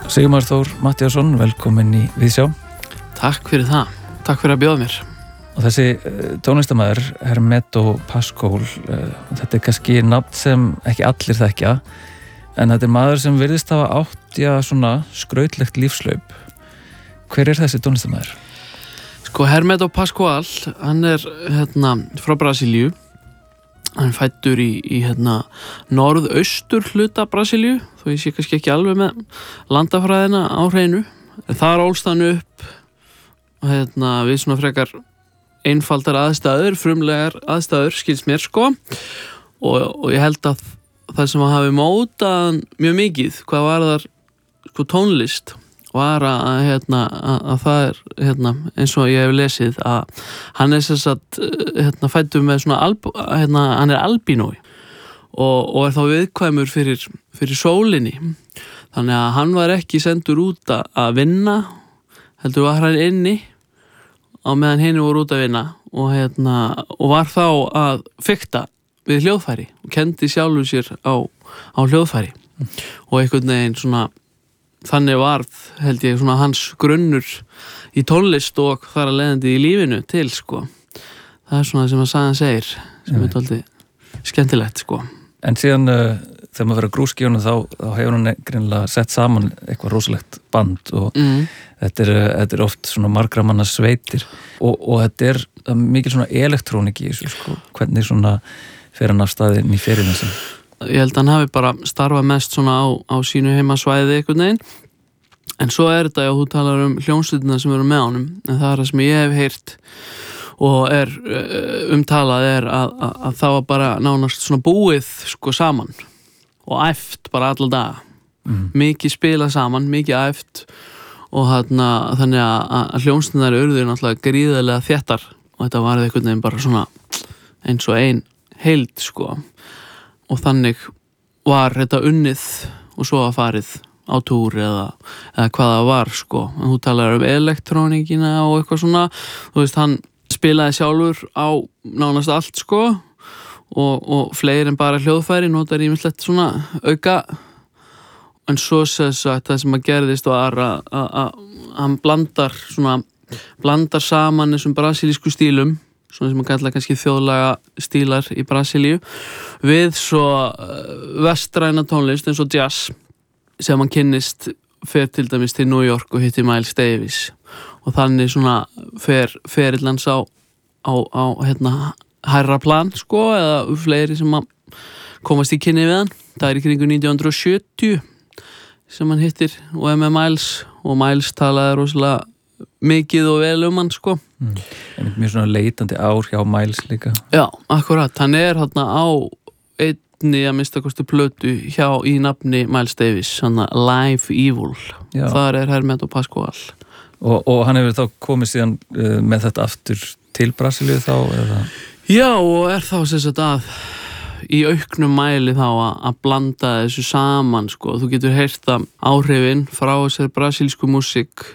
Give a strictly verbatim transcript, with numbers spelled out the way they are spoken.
Sigmar Þór Matthíasson, velkomin í Viðsjá. Takk fyrir það, takk fyrir að bjóða mér. Og þessi tónlistarmaður, Hermeto Pascoal, þetta er kannski nafn sem ekki allir þekkja, en þetta er maður sem virðist hafa átt, já, svona skrautlegt lífslaup. Hver er þessi tónlistarmaður? Sko, Hermeto Pascoal, hann er hérna, frá Brasilíu. Hann fættur í, í hérna, norðaustur hluta Brasilíu, þó ég sé kannski ekki alveg með landafræðina á hreinu. Þar ólst hann upp hérna, við svona frekar einfaldar aðstæður, frumlegar aðstæður, skilst mér sko. Og, og ég held að það sem hafi mótað mjög mikið, hvað var þar sko, tónlist, var að, hérna, að, að það er hérna, eins og ég hef lesið að hann er sem sagt hérna, fæddur með svona alb, hérna, hann er albínói og, og er þá viðkvæmur fyrir, fyrir sólinni, þannig að hann var ekki sendur út að vinna, heldur var hann inni á meðan henni voru út að vinna og, hérna, og var þá að fikta við hljóðfæri og kendi sjálfur sér á, á hljóðfæri mm. og einhvern veginn svona þannig varð, held ég, svona hans grunnur í tónlist og þar að leiðandi í lífinu til, sko. Það er svona sem að sagan segir, sem er tóltið skemmtilegt, sko. En síðan, uh, þegar maður verið að grúski honum, þá, þá hefur hann greinilega sett saman eitthvað rosalegt band og mm. þetta, er, þetta er oft svona margra manna sveitir og, og þetta er mikil svona elektrónik í þessu, sko. Hvernig svona fer hann af staðinn í ferilinn sem? Ég held að hann hafi bara starfað mest svona á, á sínu heimasvæði einhvern veginn. En svo er þetta, já, þú talar um hljómsveitina sem eru með honum, en það er það sem ég hef heyrt og er umtalað er að, að, að það var bara nánast svona búið sko saman og æft bara alla daga. Mm. Mikið spilað saman, mikið æft og þarna, þannig að, að hljómsveitinnar urðu náttúrulega gríðarlega þéttar og þetta var einhvern veginn bara svona eins og ein heild sko. Og þannig var þetta unnið og svo að farið á túr eða, eða hvað það var sko. En þú talar um elektrónikina og eitthvað svona. Þú veist, hann spilaði sjálfur á nánast allt sko og, og fleiri en bara hljóðfæri notar ýmislegt svona auka. En svo sess að það sem að gerðist var að, að, að hann blandar svona, blandar saman þessum brasilísku stílum, svona sem að kalla kannski þjóðlaga stílar í Brasilíu við svo vestræna tónlist eins og jazz sem hann kynnist fer til dæmis til New York og hitti Miles Davis og þannig svona fer ferill hans á, á, á hérna, hærra plan sko eða fleiri sem að komast í kynni við hann. Það er í kringu nítján hundruð og sjötíu sem hann hittir og er með Miles og Miles talaði rosalega mikið og vel um hann sko mm. En mjög svona leitandi ár hjá Miles líka. Já, akkurat, hann er hérna á einni að minnstakosti plötu hjá í nafni Miles Davis, hann að Live Evil. Já. Þar er Hermeto Pascoal og, og hann hefur þá komið síðan uh, með þetta aftur til Brasilíu þá eða? Já, og er þá sem sagt að í auknum mæli þá að, að blanda þessu saman sko. Þú getur heyrt það áhrifin frá þessari brasilísku músík